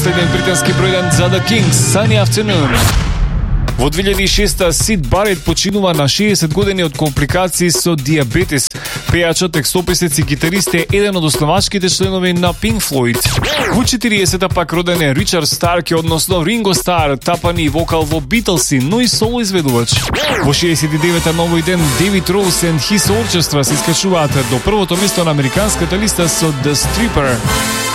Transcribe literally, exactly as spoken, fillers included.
последен британски бројден за The Kings, Sunny Afternoon. Во две илјади и шеста Сид Барет починува на шеесет години од компликации со диабетес. Пејачот, текстописец и гитарист е еден од основачките членови на Pink Floyd. Во четириесета пак роден е Ричард Старк, односно Ринго Стар, тапани вокал во Битлси, но и соло изведувач. Во шеесет и девета на овој ден Девид Роуз and His Orchestra се искачуваат до првото место на американската листа со The Stripper.